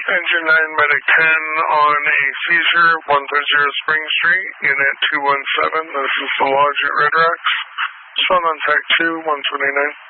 Engine 9 Medic 10 on a seizure, 130 Spring Street, Unit 217. This is the Lodge at Red Rocks. Sun on Tech 2, 129.